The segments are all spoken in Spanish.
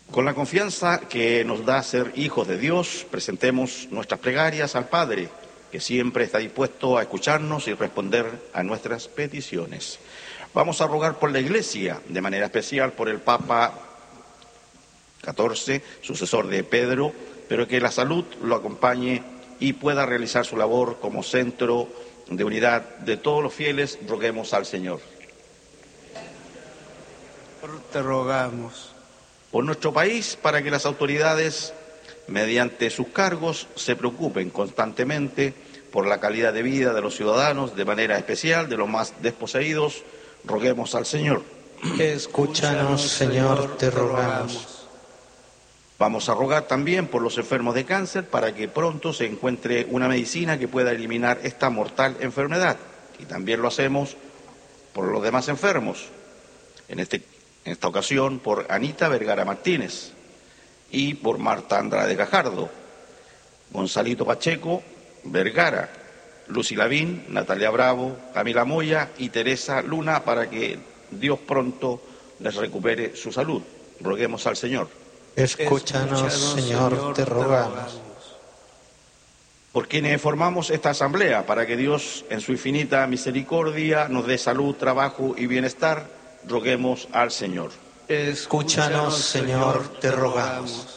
Con la confianza que nos da ser hijos de Dios, presentemos nuestras plegarias al Padre, que siempre está dispuesto a escucharnos y responder a nuestras peticiones. Vamos a rogar por la Iglesia, de manera especial por el Papa XIV, sucesor de Pedro, pero que la salud lo acompañe y pueda realizar su labor como centro de unidad de todos los fieles. Roguemos al Señor. Te rogamos. Por nuestro país, para que las autoridades, mediante sus cargos, se preocupen constantemente por la calidad de vida de los ciudadanos, de manera especial de los más desposeídos, roguemos al Señor. Escúchanos, Señor, te rogamos. Vamos a rogar también por los enfermos de cáncer, para que pronto se encuentre una medicina que pueda eliminar esta mortal enfermedad. Y también lo hacemos por los demás enfermos. En esta ocasión por Anita Vergara Martínez y por Marta Andrade Gajardo, Gonzalito Pacheco Vergara, Lucy Lavín, Natalia Bravo, Camila Moya y Teresa Luna, para que Dios pronto les recupere su salud. Roguemos al Señor. Escúchanos, Señor, te rogamos. Por quienes formamos esta asamblea, para que Dios en su infinita misericordia nos dé salud, trabajo y bienestar, roguemos al Señor. Escúchanos, Señor, te rogamos.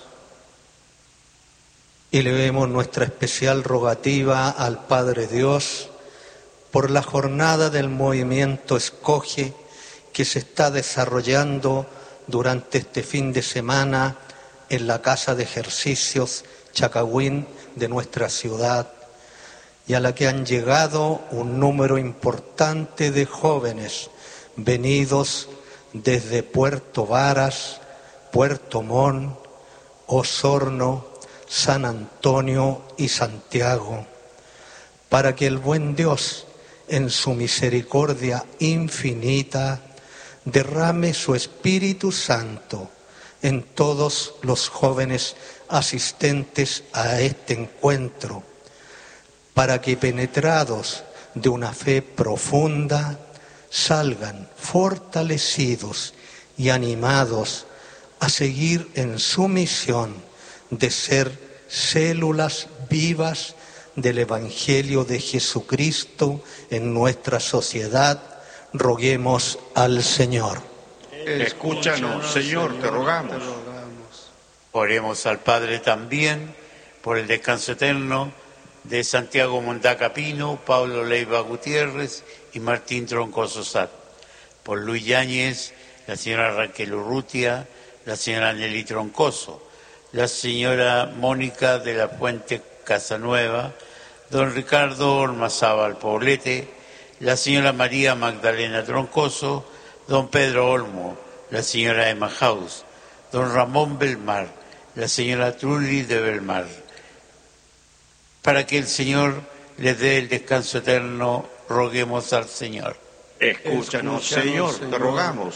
Y elevemos nuestra especial rogativa al Padre Dios por la jornada del movimiento Escoge que se está desarrollando durante este fin de semana en la Casa de Ejercicios Chacagüín de nuestra ciudad, y a la que han llegado un número importante de jóvenes venidos desde Puerto Varas, Puerto Montt, Osorno, San Antonio y Santiago, para que el buen Dios, en su misericordia infinita, derrame su Espíritu Santo en todos los jóvenes asistentes a este encuentro, para que, penetrados de una fe profunda, salgan fortalecidos y animados a seguir en su misión de ser células vivas del Evangelio de Jesucristo en nuestra sociedad. Roguemos al Señor. Escúchanos, Señor, te rogamos. Oremos al Padre también por el descanso eterno de Santiago Mondaca Pino, Pablo Leiva Gutiérrez y Martín Troncoso Sat, por Luis Yáñez, la señora Raquel Urrutia, la señora Nelly Troncoso, la señora Mónica de la Fuente Casanueva, don Ricardo Ormazábal Poblete, la señora María Magdalena Troncoso, don Pedro Olmo, la señora Emma House, don Ramón Belmar, la señora Trulli de Belmar, para que el Señor les dé el descanso eterno, roguemos al Señor. Escúchanos, Señor, te rogamos.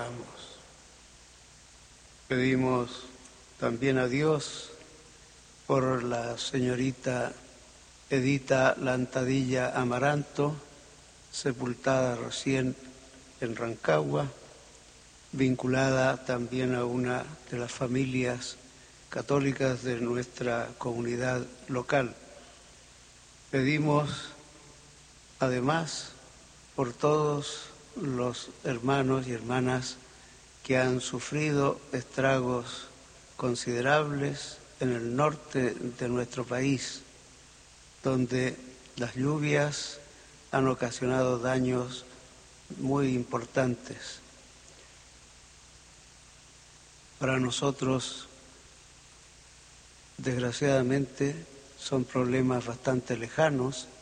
Pedimos también a Dios por la señorita Edita Lantadilla Amaranto, sepultada recién en Rancagua, vinculada también a una de las familias católicas de nuestra comunidad local. Pedimos además por todos los hermanos y hermanas que han sufrido estragos considerables en el norte de nuestro país, donde las lluvias han ocasionado daños muy importantes. Para nosotros, desgraciadamente, son problemas bastante lejanos,